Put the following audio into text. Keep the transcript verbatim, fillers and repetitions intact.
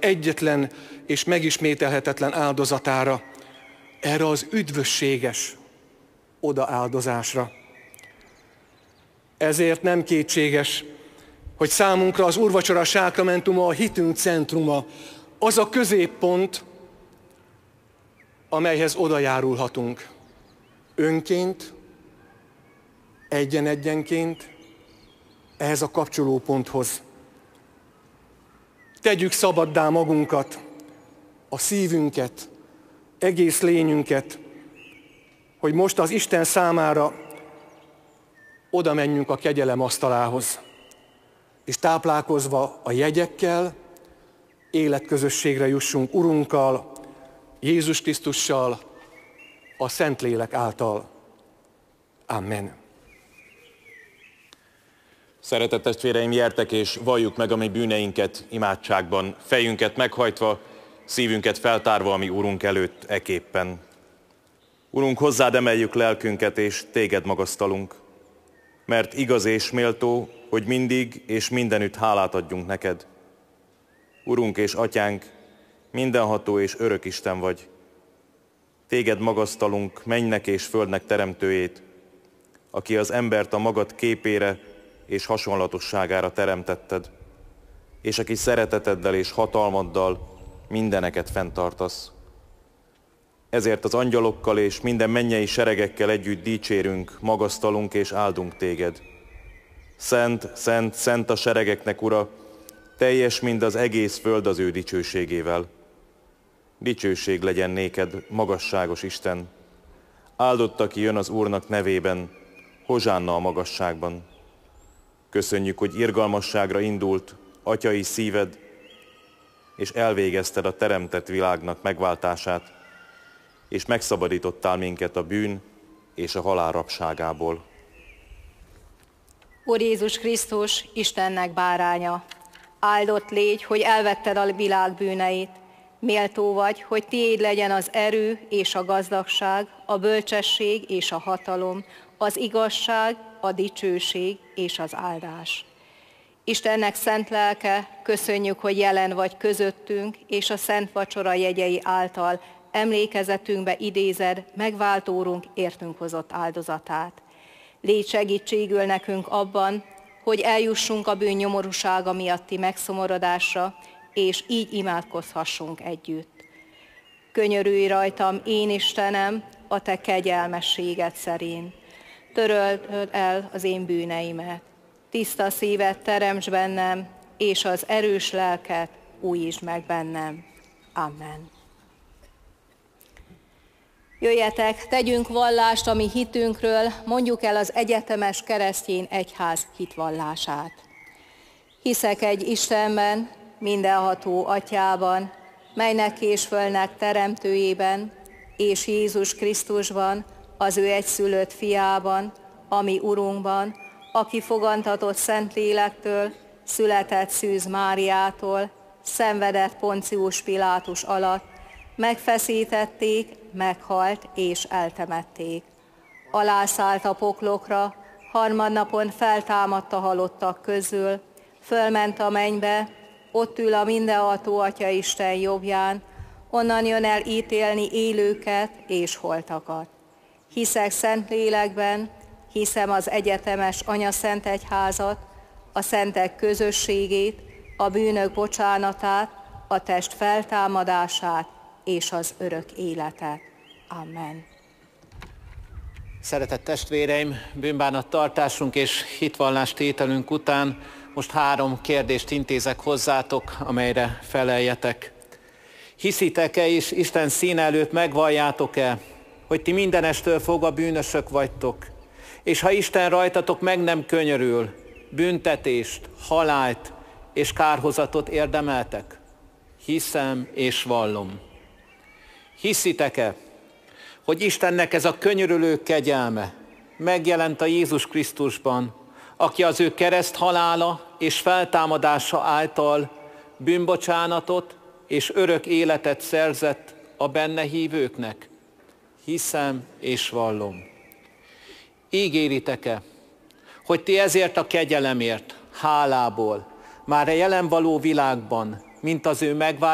egyetlen és megismételhetetlen áldozatára, erre az üdvösséges odaáldozásra. Ezért nem kétséges, hogy számunkra az úrvacsora sákramentuma a hitünk centruma, az a középpont, amelyhez odajárulhatunk. Önként, egyen-egyenként, ehhez a kapcsolóponthoz. Tegyük szabaddá magunkat, a szívünket, egész lényünket, hogy most az Isten számára oda menjünk a kegyelem asztalához, és táplálkozva a jegyekkel, életközösségre jussunk Urunkkal, Jézus Krisztussal, a Szentlélek által. Amen. Szeretett testvéreim, gyertek és valljuk meg a mi bűneinket imádságban, fejünket meghajtva, szívünket feltárva a mi Urunk előtt eképpen. Urunk, hozzád emeljük lelkünket, és téged magasztalunk, mert igaz és méltó, hogy mindig és mindenütt hálát adjunk neked. Urunk és Atyánk, mindenható és örök Isten vagy. Téged magasztalunk, mennynek és földnek teremtőjét, aki az embert a magad képére és hasonlatosságára teremtetted, és aki szereteteddel és hatalmaddal mindeneket fenntartasz. Ezért az angyalokkal és minden mennyei seregekkel együtt dicsérünk, magasztalunk és áldunk téged. Szent, szent, szent a seregeknek, Ura, teljes mind az egész föld az ő dicsőségével. Dicsőség legyen néked, magasságos Isten. Áldott, aki jön az Úrnak nevében, hozsánna a magasságban. Köszönjük, hogy irgalmasságra indult atyai szíved, és elvégezted a teremtett világnak megváltását, és megszabadítottál minket a bűn és a halál rabságából. Úr Jézus Krisztus, Istennek báránya, áldott légy, hogy elvetted a világ bűneit. Méltó vagy, hogy tiéd legyen az erő és a gazdagság, a bölcsesség és a hatalom, az igazság, a dicsőség és az áldás. Istennek szent lelke, köszönjük, hogy jelen vagy közöttünk, és a szent vacsora jegyei által emlékezetünkbe idézed megváltórunk értünk hozott áldozatát. Légy segítségül nekünk abban, hogy eljussunk a bűn nyomorúsága miatti megszomorodásra, és így imádkozhassunk együtt. Könyörülj rajtam, én Istenem, a te kegyelmességed szerint. Töröld el az én bűneimet. Tiszta szívet teremts bennem, és az erős lelket újítsd meg bennem. Amen. Jöjjetek, tegyünk vallást a mi hitünkről, mondjuk el az egyetemes keresztény egyház hitvallását. Hiszek egy Istenben, mindenható Atyában, melynek és földnek teremtőjében, és Jézus Krisztusban, az ő egyszülött fiában, ami Urunkban, aki fogantatott Szentlélektől, született Szűz Máriától, szenvedett Poncius Pilátus alatt, megfeszítették, meghalt és eltemették. Alászállt a poklokra, harmadnapon feltámadt a halottak közül, fölment a mennybe, ott ül a mindenható Atya Isten jobbján, onnan jön el ítélni élőket és holtakat. Hiszek Szentlélekben, hiszem az egyetemes Anyaszent Egyházat, a szentek közösségét, a bűnök bocsánatát, a test feltámadását és az örök életet. Amen. Szeretett testvéreim, bűnbánattartásunk és hitvallás tételünk után most három kérdést intézek hozzátok, amelyre feleljetek. Hiszitek-e és Isten színe előtt megvalljátok-e, hogy ti mindenestől fogva bűnösök vagytok, és ha Isten rajtatok meg nem könyörül, büntetést, halált és kárhozatot érdemeltek? Hiszem és vallom. Hiszitek-e, hogy Istennek ez a könyörülő kegyelme megjelent a Jézus Krisztusban, aki az ő kereszt halála és feltámadása által bűnbocsánatot és örök életet szerzett a benne hívőknek? Hiszem és vallom. Ígéritek-e, hogy ti ezért a kegyelemért, hálából, már a jelen való világban, mint az ő megváltásáért,